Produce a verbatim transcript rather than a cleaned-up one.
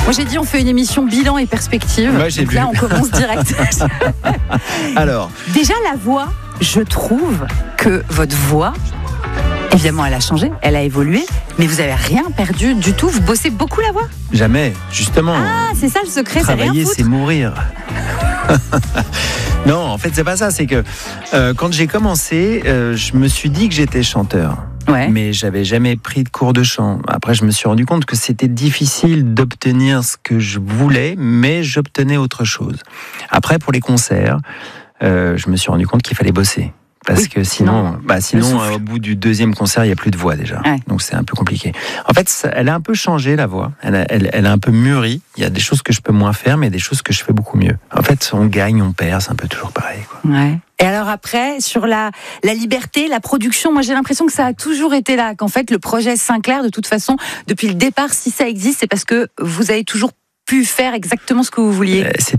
Moi j'ai dit on fait une émission bilan et perspective. Moi, j'ai Donc vu. là on commence direct. Alors, Déjà la voix, je trouve que votre voix, évidemment elle a changé, elle a évolué, mais vous avez rien perdu du tout. Vous bossez beaucoup la voix. jamais, justement. Ah c'est ça le secret, c'est rien Travailler, foutre. c'est mourir. Non, en fait, c'est pas ça. C'est que euh, quand j'ai commencé, euh, je me suis dit que j'étais chanteur. Ouais. Mais j'avais jamais pris de cours de chant. Après, je me suis rendu compte que c'était difficile d'obtenir ce que je voulais, mais j'obtenais autre chose. Après, pour les concerts, euh, je me suis rendu compte qu'il fallait bosser. Parce Oui, que sinon, sinon, bah sinon souffle. euh, au bout du deuxième concert, il n'y a plus de voix déjà. Ouais. Donc c'est un peu compliqué. En fait, ça, elle a un peu changé la voix. Elle a, elle, elle a un peu mûri. Il y a des choses que je peux moins faire, mais des choses que je fais beaucoup mieux. En fait, on gagne, on perd, c'est un peu toujours pareil, quoi. Ouais. Et alors après, sur la, la liberté, la production, moi j'ai l'impression que ça a toujours été là, qu'en fait le projet Sinclair, de toute façon, depuis le départ, si ça existe, c'est parce que vous avez toujours pu faire exactement ce que vous vouliez. Euh, C'est